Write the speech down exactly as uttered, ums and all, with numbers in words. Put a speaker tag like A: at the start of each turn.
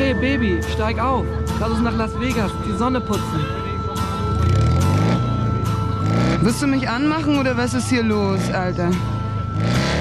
A: Okay, Baby, steig auf. Lass uns nach Las Vegas, die Sonne putzen.
B: Wirst du mich anmachen oder was ist hier los, Alter?